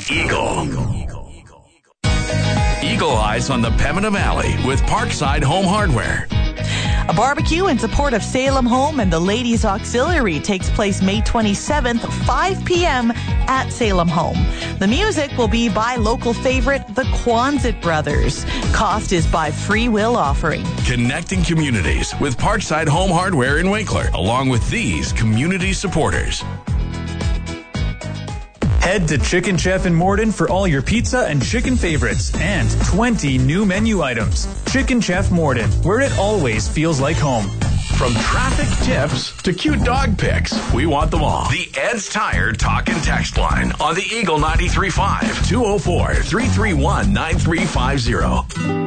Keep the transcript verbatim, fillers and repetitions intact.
Eagle. Eagle Eyes on the Pembina Valley with Parkside Home Hardware. A barbecue in support of Salem Home and the Ladies Auxiliary takes place May twenty-seventh, five p.m. at Salem Home. The music will be by local favorite, the Quonset Brothers. Cost is by free will offering. Connecting communities with Parkside Home Hardware in Winkler, along with these community supporters. Head to Chicken Chef in Morden for all your pizza and chicken favorites and twenty new menu items. Chicken Chef Morden, where it always feels like home. From traffic tips to cute dog pics, we want them all. The Ed's Tire Talk and Text line on the Eagle ninety-three point five, two oh four, three three one, nine three five zero.